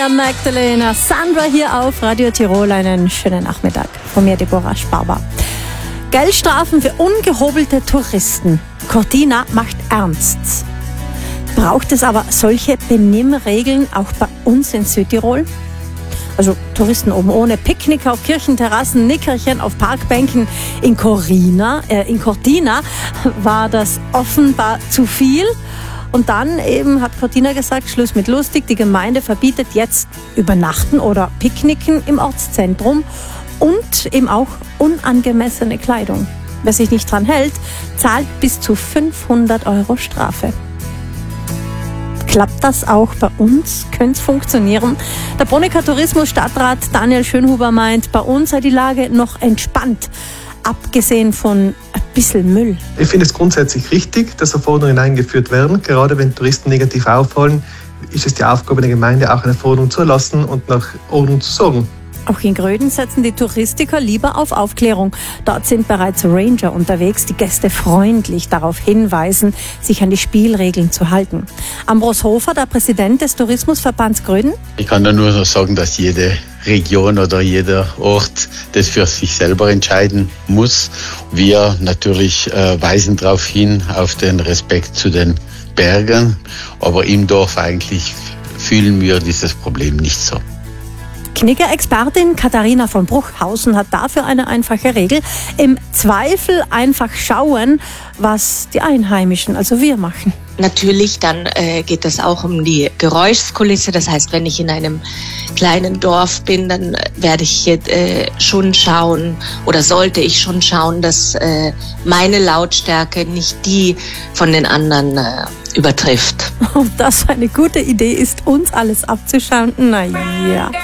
Maria Magdalena, Sandra hier auf Radio Tirol. Einen schönen Nachmittag. Von mir Deborah Sparber. Geldstrafen für ungehobelte Touristen. Cortina macht ernst. Braucht es aber solche Benimmregeln auch bei uns in Südtirol? Also Touristen oben ohne, Picknick auf Kirchenterrassen, Nickerchen auf Parkbänken. In Cortina war das offenbar zu viel. Und dann eben hat Cortina gesagt, Schluss mit lustig. Die Gemeinde verbietet jetzt Übernachten oder Picknicken im Ortszentrum und eben auch unangemessene Kleidung. Wer sich nicht dran hält, zahlt bis zu 500 € Strafe. Klappt das auch bei uns? Könnte es funktionieren? Der Brunniker Tourismusstadtrat Daniel Schönhuber meint, bei uns sei die Lage noch entspannt, abgesehen von ein bisschen Müll. Ich finde es grundsätzlich richtig, dass Verordnungen eingeführt werden. Gerade wenn Touristen negativ auffallen, ist es die Aufgabe der Gemeinde, auch eine Verordnung zu erlassen und nach Ordnung zu sorgen. Auch in Gröden setzen die Touristiker lieber auf Aufklärung. Dort sind bereits Ranger unterwegs, die Gäste freundlich darauf hinweisen, sich an die Spielregeln zu halten. Ambros Hofer, der Präsident des Tourismusverbands Gröden. Ich kann nur sagen, dass jede Region oder jeder Ort das für sich selber entscheiden muss. Wir natürlich weisen darauf hin, auf den Respekt zu den Bergen. Aber im Dorf eigentlich fühlen wir dieses Problem nicht so. Knicker-Expertin Katharina von Bruchhausen hat dafür eine einfache Regel. Im Zweifel einfach schauen, was die Einheimischen, also wir, machen. Natürlich, dann geht es auch um die Geräuschkulisse. Das heißt, wenn ich in einem kleinen Dorf bin, dann werde ich schon schauen oder sollte ich schon schauen, dass meine Lautstärke nicht die von den anderen übertrifft. Ob das eine gute Idee ist, uns alles abzuschauen? Na ja.